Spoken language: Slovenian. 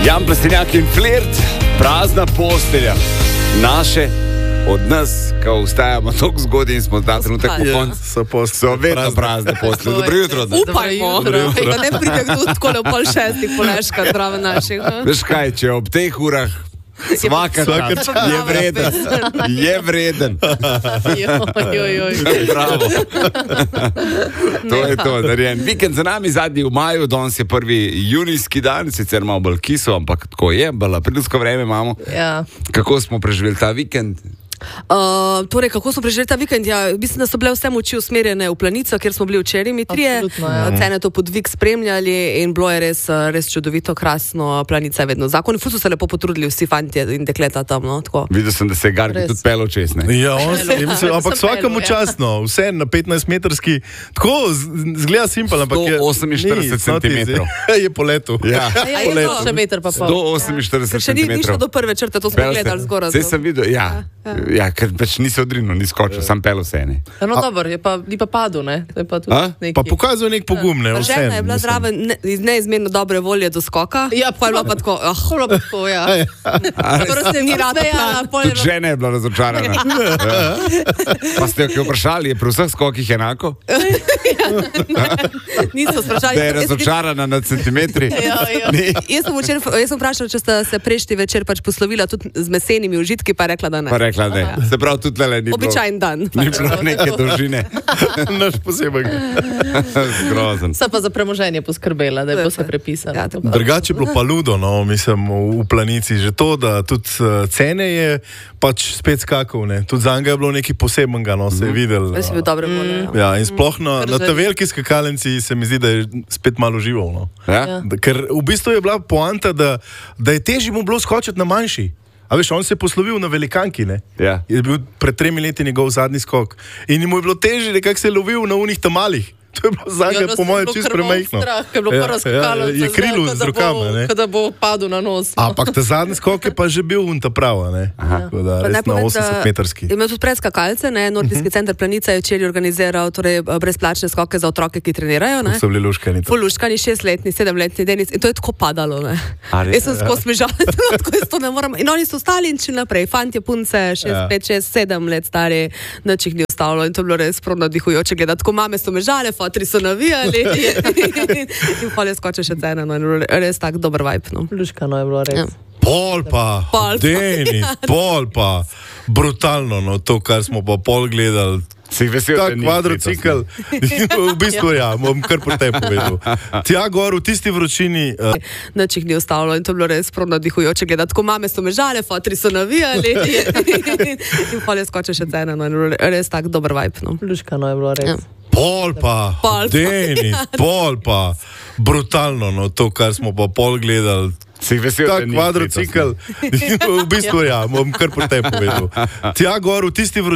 Jan Plestenjak in Flirt, prazna postelja. Naše, od nas, ko vstajamo tako zgodaj in smo ta trenutek po koncu, so vedno prazne postelje. Dobro jutro. Upajmo, da ne pride kdo tako le pol šestih poleška zdrave naših. Veš kaj, če ob teh urah svaka čas je vreden. Je vreden. Bravo. To je to, narejen. Vikend za nami, zadnji v maju, danes je prvi junijski dan, sicer malo bolj kiso, ampak tako je, bolj aprilsko vreme imamo. Ja. Kako smo preživeli ta vikend? Torej, kako smo preživeli ta vikend? Ja, mislim, da so bile vse moči usmerjene v Planico, kjer smo bili včeraj mi trije. Cene to podvig spremljali in bilo je res čudovito, krasno. Planica je vedno zakon. Ful so se lepo potrudili vsi fantje in dekleta tam, no, tako. Videl sem, da se je Garbi tudi pelo čez, ne? Ja, ampak svakemu časno, vse na 15-metrski, tako zgleda simpel, ampak je 148 centimetrov. Je po letu. Ja, po letu. Še meter pa pol. 148 Še ni šlo do prve črte, to smo gledali zgoraj. Saj sem videl, ja, ker pač nisi odrinil, ni skočil, sam pelo vse, ne. No, dobro, ni pa padel, ne. Pa pokazal nek pogum, ne, vse. Žena je bila zraven neizmerno dobre volje do skoka. Ja, pa je bila pa tako, ja. Prvo se ni rada pela. Tudi žena je bila razočarana. Pa ste jo vprašali, je pri vseh skokih enako? Niso sprašali. Da je razočarana na centimetri? Jaz sem vprašala, če sta se prejšnji večer pač poslovila tudi z mesenimi užitki, pa je rekla, da ne. Pa rekla, ne. Se pravi, tudi tele ni bilo. Običajen dan. Ni bilo neke dolžine. Naš posebej. Zgrozen. Sa pa za premoženje poskrbela, da je bo se prepisala. Drugače je bilo pa ludo, no, mislim, v Planici. Že to, da tudi cene je pač spet skakal, ne. Tudi zanga je bilo nekaj posebenega, no, se je videl. Res je bil dobre volje. Ja, in sploh na ta veliki skakalnici se mi zdi, da je spet malo žival, no. Ja? Ker v bistvu je bila poanta, da je težje mu bilo skočiti na manjši. A veš, on se je poslovil na velikanki, ne? Ja. Je bil pred 3 leti njegov zadnji skok. In mu je bilo težje, nekako se je lovil na unih tamalih. To je bilo zanga, po mojem, čisto premajhno. Ker je bilo prvo skakalo, je krilo z rokama, ne? Kada bo padel na nos. Ampak ta zadnji skok je pa že bil unta prava, ne? Tako da, res na 80-metrski. Imel tudi predskakalce, ne? Nordijski center Planica je včeraj organiziral torej brezplačne skoke za otroke, ki trenirajo, ne? So bili luškani. Luškani, 6-letni, 7-letni Denis. In to je tako padalo, ne? Jaz sem skozi smežala, tako jaz to ne moram. In oni so ostali in šli naprej. Fantje, punce, 6, 5, 6, 7 let stari, nič jih ni ostalo. In to je bilo res prav navdihujoče gledati. Tako mame so mežale, fotri so navijali in pol je skočil še cene, no, res tak dober vibe, no. Luškano je bilo res. Ja. Pol pa, Denis, pol pa, brutalno, no, to, kar smo pa pol gledali. Ta kvadrocikl, v bistvu ja, bom kar po tebi povedal. Tja gor v tisti vročini. Nič jih ni ostalo in to je bilo res prav navdihujoče gledati. Tako mame so mežale, fotri so navijali in pol je skočil še cene, no, res tak dober vibe, no. Luškano je bilo res. Ja. Pol pa, Denis, pol pa, brutalno, no, to, kar smo pa pol gledali. Ta kvadrocikl, v bistvu ja, bom kar po tebi povedal. Tja gor v tisti vročini.